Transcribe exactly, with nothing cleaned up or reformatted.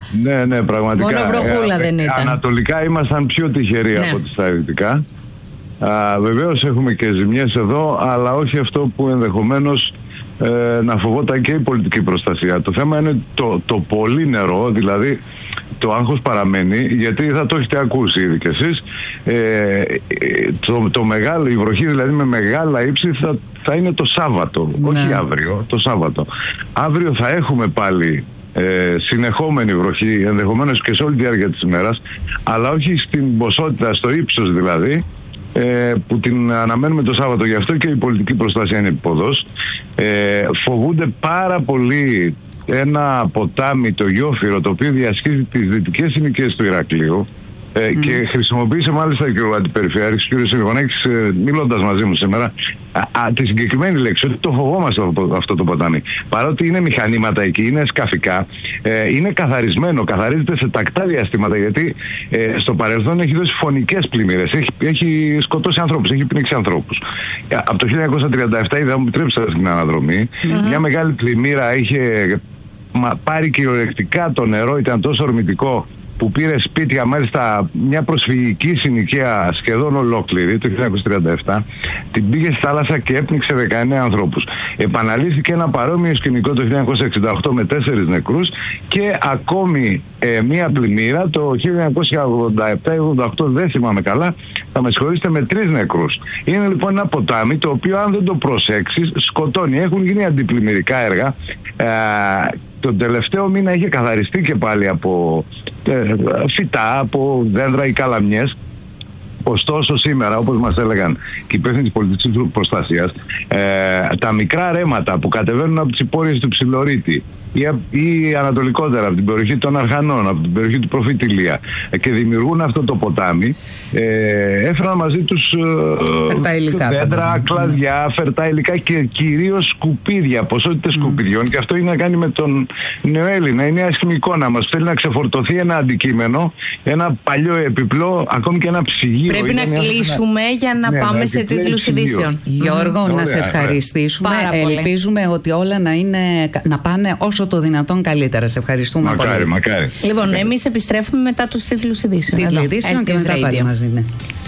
Ναι, ναι, πραγματικά. Μόνο βροχούλα ε, δεν ήταν. Ανατολικά ήμασταν πιο τυχεροί, ναι, από τις στα δυτικά. Βεβαίως έχουμε και ζημιές εδώ, αλλά όχι αυτό που ενδεχομένως ε, να φοβόταν και η πολιτική προστασία. Το θέμα είναι το, το πολύ νερό, δηλαδή το άγχος παραμένει, γιατί θα το έχετε ακούσει ήδη κι εσείς. Ε, το, το μεγάλο, η βροχή δηλαδή με μεγάλα ύψη θα, θα είναι το Σάββατο, ναι, όχι αύριο, το Σάββατο. Αύριο θα έχουμε πάλι Ε, συνεχόμενη βροχή, ενδεχομένως και σε όλη τη διάρκεια της ημέρας, αλλά όχι στην ποσότητα, στο ύψος δηλαδή, ε, που την αναμένουμε το Σάββατο. Γι' αυτό και η πολιτική προστασία είναι επίποδος. Ε, φοβούνται πάρα πολύ ένα ποτάμι, το Γιόφυρο, το οποίο διασχίζει τις δυτικές συνοικίες του Ηρακλείου. Ε, mm. Και χρησιμοποίησε μάλιστα και ο Αντιπεριφερειάρχης κ. Σιλβονάκης, ε, μιλώντας μαζί μου σήμερα, α, α, τη συγκεκριμένη λέξη, ότι το φοβόμαστε αυτό, αυτό το ποτάμι. Παρότι είναι μηχανήματα εκεί, είναι σκαφικά, ε, είναι καθαρισμένο, καθαρίζεται σε τακτά διαστήματα, γιατί ε, στο παρελθόν έχει δώσει φωνικές πλημμύρες, έχει, έχει σκοτώσει ανθρώπους, έχει πνίξει ανθρώπους. Ε, από το χίλια εννιακόσια τριάντα επτά, είδα, μου επιτρέψατε την αναδρομή, mm-hmm. μια μεγάλη πλημμύρα είχε μα, πάρει κυριολεκτικά το νερό, ήταν τόσο ορμητικό, που πήρε σπίτια, μάλιστα μια προσφυγική συνοικία σχεδόν ολόκληρη το χίλια εννιακόσια τριάντα επτά, την πήγε στη θάλασσα και έπνιξε δεκαεννέα ανθρώπους. Επαναλήφθηκε ένα παρόμοιο σκηνικό το χίλια εννιακόσια εξήντα οκτώ με τέσσερις νεκρούς και ακόμη ε, μια πλημμύρα το χίλια εννιακόσια ογδόντα επτά ογδόντα οκτώ, δεν θυμάμαι καλά, θα με συγχωρήσετε, με τρεις νεκρούς. Είναι λοιπόν ένα ποτάμι το οποίο, αν δεν το προσέξεις, σκοτώνει. Έχουν γίνει αντιπλημμυρικά έργα. Ε, τον τελευταίο μήνα είχε καθαριστεί και πάλι από ε, φυτά, από δέντρα ή καλαμιές. Ωστόσο σήμερα, όπως μας έλεγαν και οι υπεύθυνοι της πολιτικής προστασίας, ε, τα μικρά ρέματα που κατεβαίνουν από τις υπόρειες του Ψιλορίτη ή, ή ανατολικότερα από την περιοχή των Αρχανών, από την περιοχή του Προφήτηλια, ε, και δημιουργούν αυτό το ποτάμι, ε, έφεραν μαζί τους ε, δέντρα, κλαδιά, φερτά υλικά και κυρίως σκουπίδια, ποσότητες mm. σκουπιδιών, και αυτό είναι να κάνει με τον νεοέλληνα. Είναι άσχημη εικόνα μας. Θέλει να ξεφορτωθεί ένα αντικείμενο, ένα παλιό επιπλό, ακόμη και ένα ψυγείο. Πρέπει να κλείσουμε για να ναι, πάμε σε τίτλους ειδήσεων. Γιώργο, mm. να σε ευχαριστήσουμε. Ελπίζουμε ότι όλα να, είναι, να πάνε όσο το δυνατόν καλύτερα. Σε ευχαριστούμε μακάρι, πολύ. Μακάρι. Λοιπόν, εμείς επιστρέφουμε μετά τους τίτλους ειδήσεων. Τίτλοι ειδήσεων και μετά πάλι μαζί. Ναι.